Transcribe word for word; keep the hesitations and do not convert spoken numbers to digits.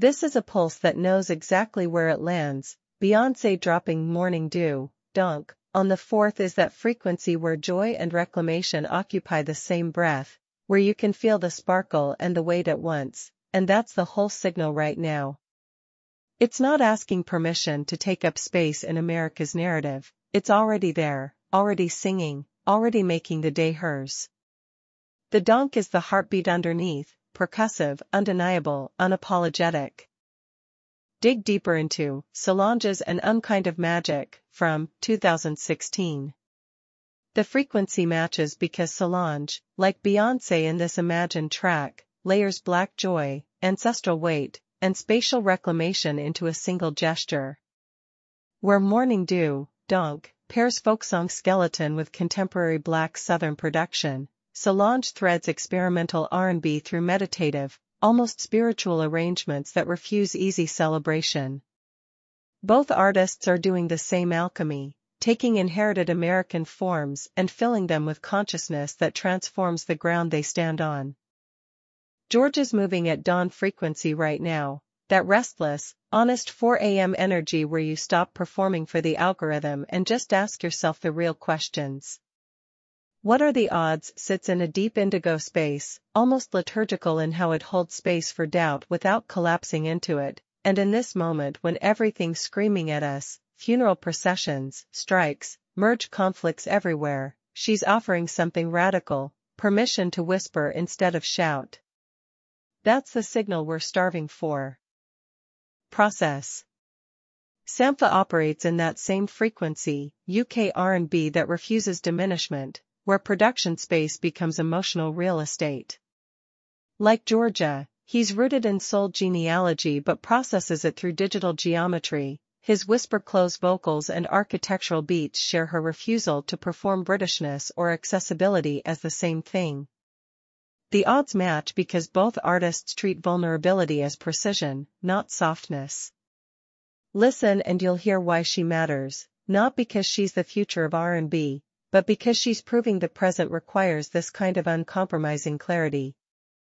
This is a pulse that knows exactly where it lands. Beyoncé dropping Morning Dew, Donk. On the fourth is that frequency where joy and reclamation occupy the same breath, where you can feel the sparkle and the weight at once, and that's the whole signal right now. It's not asking permission to take up space in America's narrative, it's already there, already singing, already making the day hers. The donk is the heartbeat underneath, percussive, undeniable, unapologetic. Dig deeper into Solange's An Unkind of Magic, from two thousand sixteen. The frequency matches because Solange, like Beyoncé in this imagined track, layers black joy, ancestral weight, and spatial reclamation into a single gesture. Where Morning Dew, Donk, pairs folksong skeleton with contemporary black southern production, Solange threads experimental R and B through meditative, almost spiritual arrangements that refuse easy celebration. Both artists are doing the same alchemy, taking inherited American forms and filling them with consciousness that transforms the ground they stand on. Georgia's moving at dawn frequency right now, that restless, honest four a m energy where you stop performing for the algorithm and just ask yourself the real questions. What are the odds? Sits in a deep indigo space, almost liturgical in how it holds space for doubt without collapsing into it, and in this moment when everything's screaming at us, funeral processions, strikes, merge conflicts everywhere, she's offering something radical, permission to whisper instead of shout. That's the signal we're starving for. Process. Sampha operates in that same frequency, U K R and B that refuses diminishment, where production space becomes emotional real estate. Like Georgia, he's rooted in soul genealogy but processes it through digital geometry. His whisper-close vocals and architectural beats share her refusal to perform Britishness or accessibility as the same thing. The odds match because both artists treat vulnerability as precision, not softness. Listen and you'll hear why she matters, not because she's the future of R and B, but because she's proving the present requires this kind of uncompromising clarity.